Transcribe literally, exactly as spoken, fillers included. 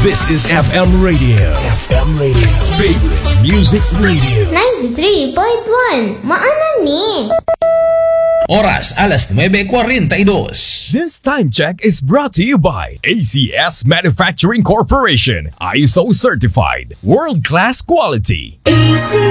This is F M Radio. F M Radio. Favorite Music Radio. ninety-three point one. Maanan ni. Oras alas nueve cuarenta y dos. This time check is brought to you by A C S Manufacturing Corporation. I S O certified. World class quality. A C